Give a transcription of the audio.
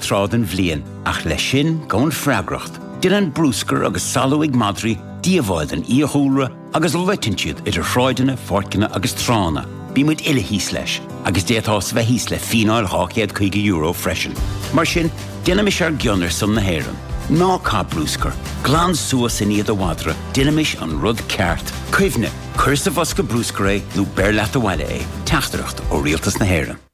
trád an bhliain, ach le sin gón freagracht. Din an brúscar agus salúig madri, díomháid an íochúra agus leitinciúd idir shráideanna, fortcanna agus trána. Bí muid ile hís leis, agus déatás bheith hís le fínáil €850 freisin. Mar sin, dinamis ar gionnar san na héireann. Ná cá brúscar, glán suas in iad a wadra, dinamis an rud ceart. Cuimhne, chuir sa bhosca brúscar é nó beir leat a bhaile é, teachtareacht ó rialtas na héireann.